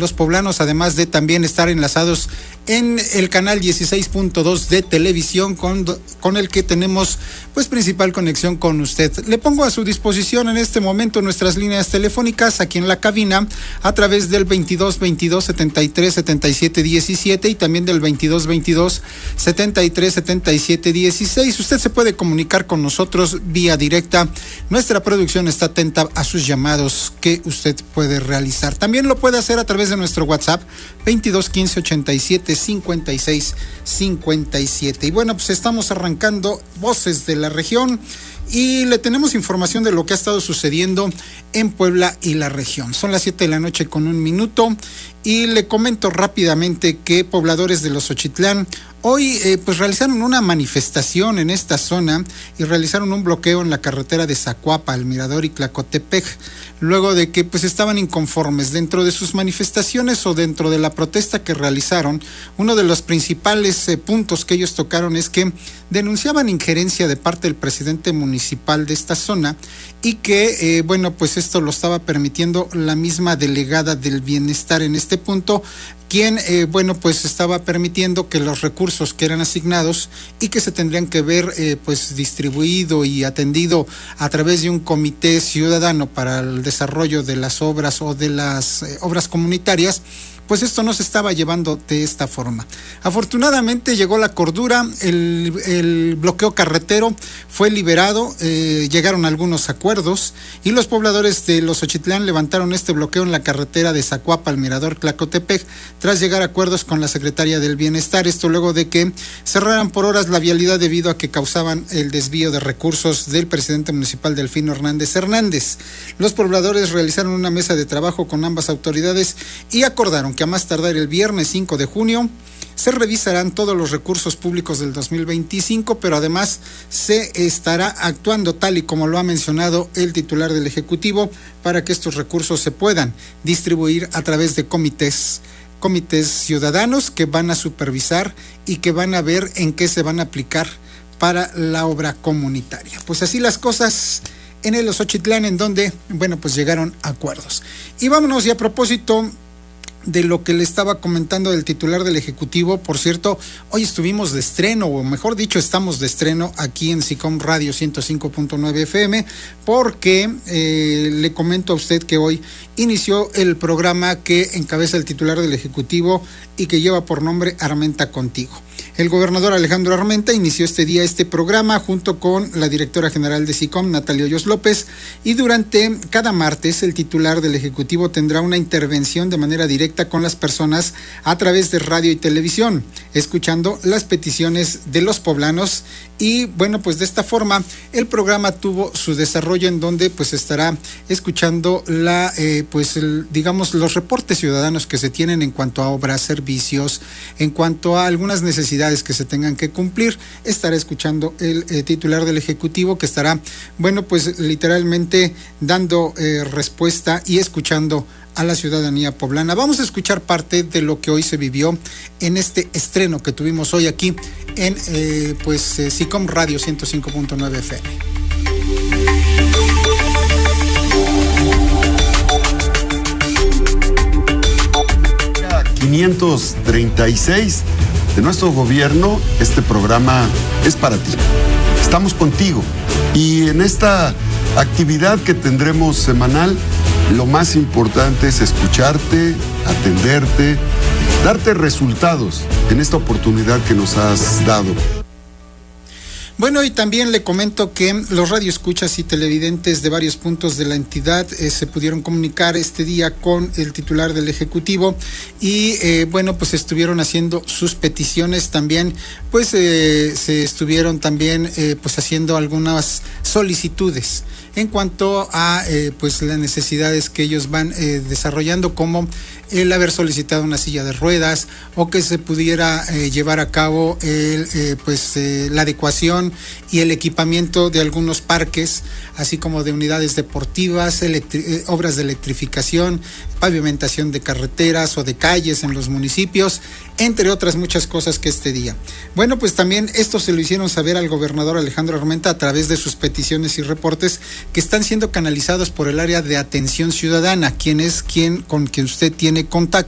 los poblanos, además de también estar enlazados en el canal 16.2 de televisión con el que tenemos pues principal conexión con usted. Le pongo a su disposición en este momento nuestras líneas telefónicas aquí en la cabina a través del 22 22 73 77 17 y también del 22 22 73 77 16. Usted se puede comunicar con nosotros vía directa. Nuestra producción está atenta a sus llamados que usted puede realizar. También lo puede hacer a través de nuestro WhatsApp 22 15 87 56 57. Y bueno, pues estamos arrancando Voces de la Región y le tenemos información de lo que ha estado sucediendo en Puebla y la región. Son las 7 de la noche con 1 minuto y le comento rápidamente que pobladores de Los Xochitlán hoy pues realizaron una manifestación en esta zona y realizaron un bloqueo en la carretera de Zacuapa, El Mirador y Tlacotepec, luego de que pues estaban inconformes. Dentro de sus manifestaciones o dentro de la protesta que realizaron, uno de los principales puntos que ellos tocaron es que denunciaban injerencia de parte del presidente municipal de esta zona y que bueno, pues esto lo estaba permitiendo la misma delegada del bienestar en este punto, quien bueno, pues estaba permitiendo que los recursos que eran asignados y que se tendrían que ver pues distribuido y atendido a través de un comité ciudadano para el desarrollo de las obras o de las obras comunitarias, pues esto no se estaba llevando de esta forma. Afortunadamente llegó la cordura, el bloqueo carretero fue liberado, llegaron algunos acuerdos y los pobladores de Los Xochitlán levantaron este bloqueo en la carretera de Zacuapa al Mirador Tlacotepec tras llegar a acuerdos con la Secretaría del Bienestar, esto luego de que cerraran por horas la vialidad debido a que causaban el desvío de recursos del presidente municipal Delfino Hernández Hernández. Los pobladores realizaron una mesa de trabajo con ambas autoridades y acordaron que a más tardar el viernes 5 de junio se revisarán todos los recursos públicos del 2025, pero además se estará actuando tal y como lo ha mencionado el titular del Ejecutivo para que estos recursos se puedan distribuir a través de comités ciudadanos que van a supervisar y que van a ver en qué se van a aplicar para la obra comunitaria. Pues así las cosas en el Los Xochitlán, en donde, bueno, pues llegaron a acuerdos. Y vámonos, y a propósito de lo que le estaba comentando del titular del Ejecutivo, por cierto, hoy estuvimos de estreno, o mejor dicho, estamos de estreno aquí en SICOM Radio 105.9 FM, porque le comento a usted que hoy inició el programa que encabeza el titular del Ejecutivo y que lleva por nombre Armenta Contigo. El gobernador Alejandro Armenta inició este día este programa junto con la directora general de SICOM, Natalia Hoyos López, y durante cada martes el titular del Ejecutivo tendrá una intervención de manera directa con las personas a través de radio y televisión, escuchando las peticiones de los poblanos. Y bueno, pues de esta forma el programa tuvo su desarrollo en donde pues estará escuchando digamos los reportes ciudadanos que se tienen en cuanto a obras, servicios, en cuanto a algunas necesidades que se tengan que cumplir. Estará escuchando el titular del Ejecutivo, que estará, bueno, pues literalmente dando respuesta y escuchando a la ciudadanía poblana. Vamos a escuchar parte de lo que hoy se vivió en este estreno que tuvimos hoy aquí en SICOM Radio 105.9 FM. ...536 de nuestro gobierno, este programa es para ti. Estamos contigo y en esta actividad que tendremos semanal, lo más importante es escucharte, atenderte, darte resultados en esta oportunidad que nos has dado. Bueno, y también le comento que los radioescuchas y televidentes de varios puntos de la entidad se pudieron comunicar este día con el titular del Ejecutivo y bueno, pues estuvieron haciendo sus peticiones también, pues se estuvieron también pues haciendo algunas solicitudes en cuanto a pues las necesidades que ellos van desarrollando, como el haber solicitado una silla de ruedas o que se pudiera llevar a cabo la adecuación y el equipamiento de algunos parques, así como de unidades deportivas, obras de electrificación, pavimentación de carreteras o de calles en los municipios, entre otras muchas cosas que este día. Bueno, pues también esto se lo hicieron saber al gobernador Alejandro Armenta a través de sus peticiones y reportes que están siendo canalizados por el área de atención ciudadana, con quien usted tiene contacto